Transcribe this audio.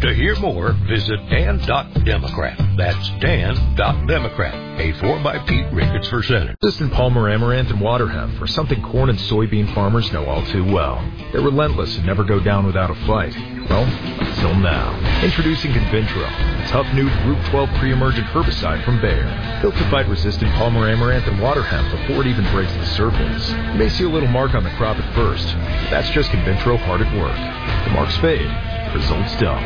To hear more, visit Dan.Democrat. That's Dan.Democrat. Paid for by Pete Ricketts for Senate. Resistant Palmer Amaranth and water hemp are something corn and soybean farmers know all too well. They're relentless and never go down without a fight. Well, until now. Introducing Convintro, a tough new Group 12 pre-emergent herbicide from Bayer. Built to fight resistant Palmer Amaranth and water hemp before it even breaks the surface. You may see a little mark on the crop at first, but that's just Convintro hard at work. The marks fade, the results don't.